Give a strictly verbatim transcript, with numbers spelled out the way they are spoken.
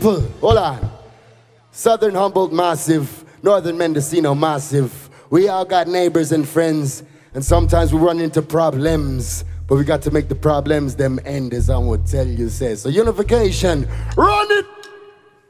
people, hold on. Southern Humboldt massive, Northern Mendocino massive. We all got neighbors and friends, and sometimes we run into problems, but we got to make the problems them end, as I would tell you, say. So unification, run it